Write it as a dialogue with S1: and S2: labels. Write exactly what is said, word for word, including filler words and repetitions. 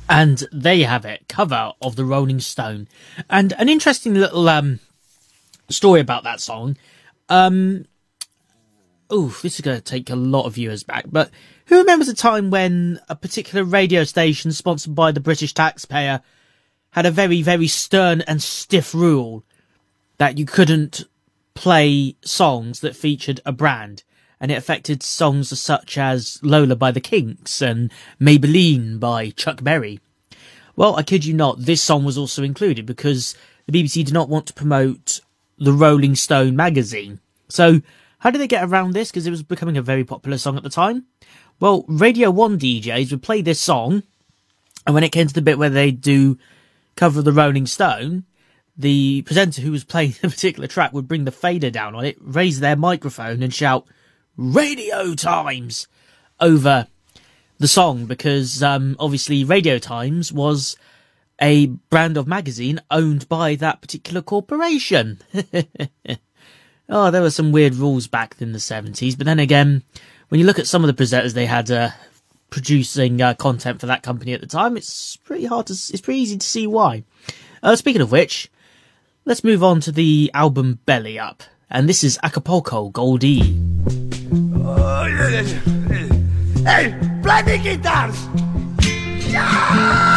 S1: And there you have it, cover of the Rolling Stone. And an interesting little um, story about that song. Um, oh, this is going to take a lot of viewers back, but who remembers a time when a particular radio station sponsored by the British taxpayer had a very, very stern and stiff rule that you couldn't play songs that featured a brand? And it affected songs such as Lola by the Kinks and Maybelline by Chuck Berry. Well, I kid you not, this song was also included because the B B C did not want to promote the Rolling Stone magazine. So how did they get around this? Because it was becoming a very popular song at the time. Well, Radio one D Js would play this song, and when it came to the bit where they do cover the Rolling Stone, the presenter who was playing the particular track would bring the fader down on it, raise their microphone and shout, "Radio Times!" over the song, because um, obviously Radio Times was a brand of magazine owned by that particular corporation. Oh, there were some weird rules back in the seventies, but then again, when you look at some of the presenters they had uh, producing uh, content for that company at the time, it's pretty hard to, it's pretty easy to see why. Uh, speaking of which, let's move on to the album Belly Up, and this is Acapulco Goldie.
S2: Oh, hey, play the guitars! Yeah!